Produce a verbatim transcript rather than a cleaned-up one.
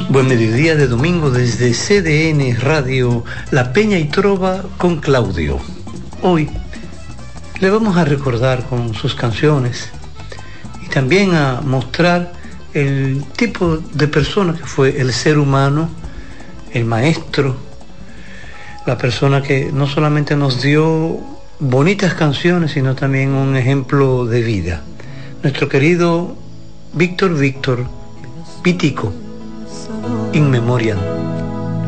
Buen mediodía de domingo desde C D N Radio La Peña y Trova con Claudio. Hoy le vamos a recordar con sus canciones y también a mostrar el tipo de persona que fue el ser humano, el maestro, la persona que no solamente nos dio bonitas canciones, sino también un ejemplo de vida. Nuestro querido Víctor Víctor Pitico, In Memoriam.